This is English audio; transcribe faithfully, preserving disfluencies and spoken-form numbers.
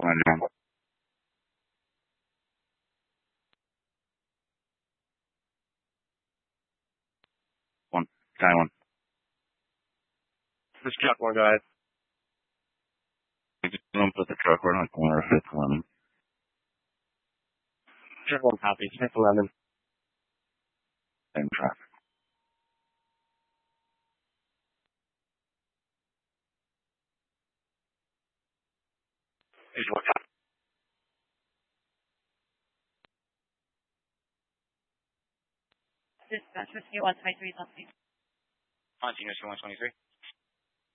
ninety-one. One. ninety-one. This truck more guys. We just don't put the truck right on the corner of fifth Lemon. Truck one copy. fifth Lemon. Same traffic. Visual copy. Dispatch fifty-one twenty-three something. Continue to one twenty-three.